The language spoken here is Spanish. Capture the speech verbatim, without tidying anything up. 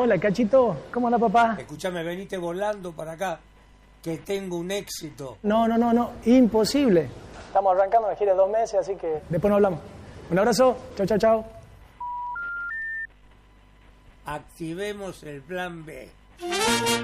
Hola, Cachito. ¿Cómo anda, papá? Escúchame, venite volando para acá, que tengo un éxito. No, no, no, no. Imposible. Estamos arrancando una gira de dos meses, así que después no hablamos. Un abrazo. Chau, chau, chau. Activemos el plan B.